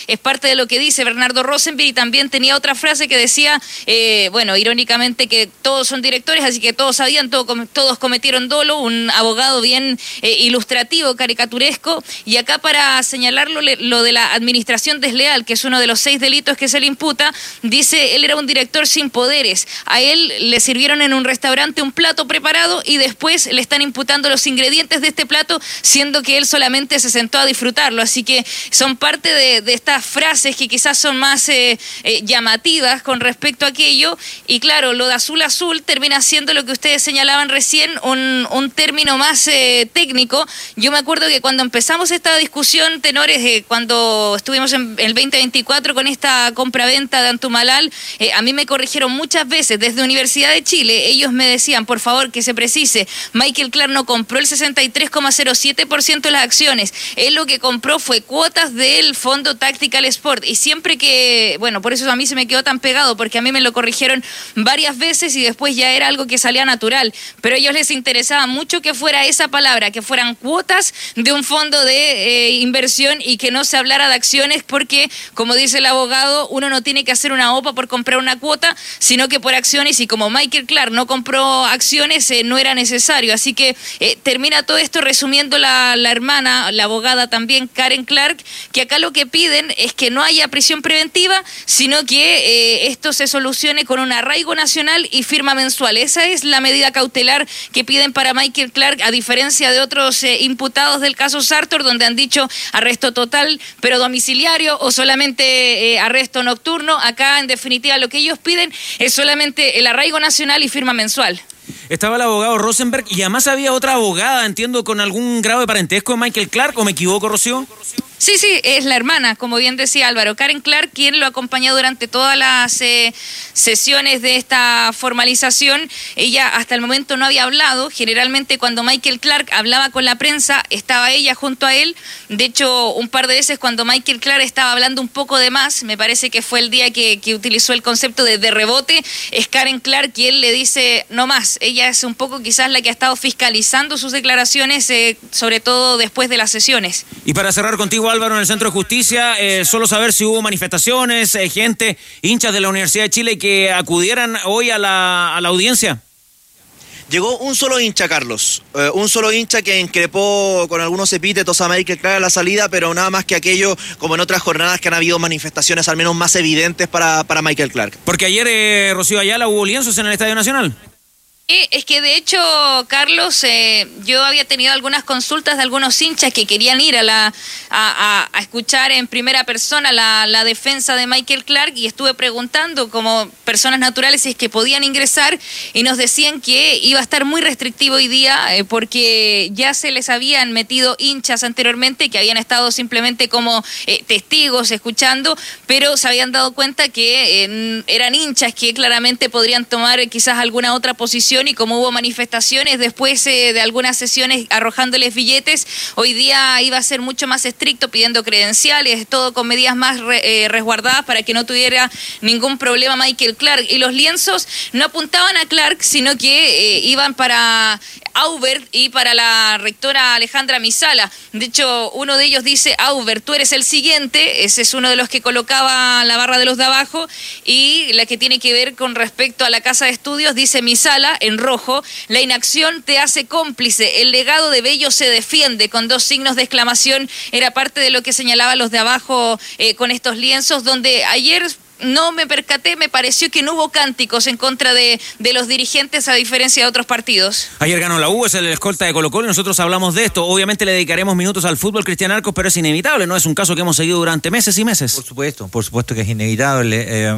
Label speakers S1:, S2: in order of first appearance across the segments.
S1: es parte de lo que dice Bernardo Rosenberg, y también tenía otra frase que decía, irónicamente, que todos son directores, así que todos sabían, todos cometieron dolo, un abogado bien ilustrativo, caricaturesco, y acá para señalarlo, lo de la administración desleal, que es uno de los 6 delitos que se le imputa, dice, él era un director sin poderes, a él le sirvieron en un restaurante un plato preparado y después le están imputando los ingredientes de este plato, siendo que él solamente se sentó a disfrutarlo, así que son parte de estas frases que quizás son más llamativas con respecto a aquello, y claro, lo de azul termina siendo lo que ustedes señalaban recién, un término más técnico. Yo me acuerdo que cuando empezamos esta discusión, tenores, cuando estuvimos en el 2024 con esta compraventa de Antumalal, a mí me corrigieron muchas veces desde Universidad de Chile. Ellos me decían, por favor, que se precise, Michael Clark no compró el 63,07% de las acciones, él lo que compró fue cuotas del fondo Tactical Sport, y siempre que, bueno, por eso a mí se me quedó tan pegado, porque a mí me lo corrigieron varias veces y después ya era algo que salía natural, pero a ellos les interesaba mucho que fuera esa palabra, que fueran cuotas de un fondo de inversión y que no se hablara de acciones, porque, como dice el abogado, uno no tiene que hacer una OPA por comprar una cuota, sino que por acciones, y como Michael Clark no compró acciones, no era necesario. Así que termina todo esto resumiendo la hermana, la abogada también, Karen Clark, que acá lo que piden es que no haya prisión preventiva, sino que esto se solucione con un arraigo nacional y firma mensual. Esa es la medida cautelar que piden para Michael Clark, a diferencia de otros imputados del caso Sartor, donde han dicho arresto total pero domiciliario o solamente arresto nocturno. Acá, en definitiva, lo que ellos piden es solamente el arraigo nacional y firma mensual.
S2: Estaba el abogado Rosenberg y además había otra abogada, entiendo, con algún grado de parentesco de Michael Clark, ¿o me equivoco, Rocío?
S1: Sí, es la hermana, como bien decía Álvaro, Karen Clark, quien lo acompañó durante todas las sesiones de esta formalización. Ella hasta el momento no había hablado. Generalmente cuando Michael Clark hablaba con la prensa, estaba ella junto a él. De hecho, un par de veces cuando Michael Clark estaba hablando un poco de más, me parece que fue el día que utilizó el concepto de rebote, es Karen Clark quien le dice no más. Ella es un poco quizás la que ha estado fiscalizando sus declaraciones, sobre todo después de las sesiones.
S2: Y para cerrar contigo, Álvaro, en el Centro de Justicia, solo saber si hubo manifestaciones, gente, hinchas de la Universidad de Chile que acudieran hoy a la audiencia.
S3: Llegó un solo hincha, Carlos, un solo hincha que increpó con algunos epítetos a Michael Clark a la salida, pero nada más que aquello, como en otras jornadas que han habido manifestaciones al menos más evidentes para Michael Clark.
S2: Porque ayer, Rocío Ayala, hubo lienzos en el Estadio Nacional.
S1: Es que de hecho, Carlos, yo había tenido algunas consultas de algunos hinchas que querían ir a escuchar en primera persona la defensa de Michael Clark, y estuve preguntando como personas naturales si es que podían ingresar, y nos decían que iba a estar muy restrictivo hoy día porque ya se les habían metido hinchas anteriormente que habían estado simplemente como testigos escuchando, pero se habían dado cuenta que eran hinchas que claramente podrían tomar quizás alguna otra posición, y como hubo manifestaciones después de algunas sesiones arrojándoles billetes, hoy día iba a ser mucho más estricto, pidiendo credenciales, todo con medidas más resguardadas para que no tuviera ningún problema Michael Clark. Y los lienzos no apuntaban a Clark, sino que iban para Aubert y para la rectora Alejandra Misala. De hecho, uno de ellos dice, Aubert, tú eres el siguiente. Ese es uno de los que colocaba la barra de los de abajo, y la que tiene que ver con respecto a la casa de estudios dice Misala, en rojo, la inacción te hace cómplice, el legado de Bello se defiende, con 2 signos de exclamación. Era parte de lo que señalaban los de abajo con estos lienzos, donde ayer no me percaté, me pareció que no hubo cánticos en contra de los dirigentes, a diferencia de otros partidos.
S2: Ayer ganó la U, es el escolta de Colo-Colo, y nosotros hablamos de esto. Obviamente le dedicaremos minutos al fútbol, Cristian Arcos, pero es inevitable, ¿no? Es un caso que hemos seguido durante meses y meses.
S4: Por supuesto que es inevitable.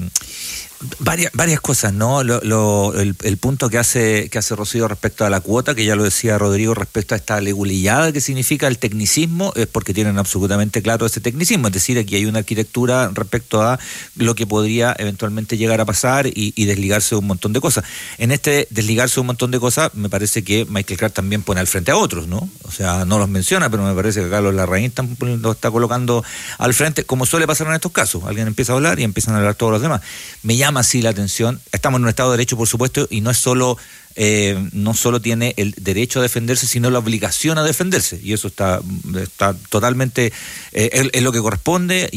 S4: Varias cosas, ¿no? El punto que hace Rocío respecto a la cuota, que ya lo decía Rodrigo, respecto a esta legulillada que significa el tecnicismo, es porque tienen absolutamente claro ese tecnicismo. Es decir, aquí hay una arquitectura respecto a lo que podría eventualmente llegar a pasar y desligarse de un montón de cosas. En este desligarse de un montón de cosas, me parece que Michael Clark también pone al frente a otros, ¿no? O sea, no los menciona, pero me parece que Carlos Larraín lo está colocando al frente, como suele pasar en estos casos. Alguien empieza a hablar y empiezan a hablar todos los demás. Me llama así la atención. Estamos en un Estado de Derecho, por supuesto, y no solo tiene el derecho a defenderse, sino la obligación a defenderse. Y eso está totalmente, es lo que corresponde.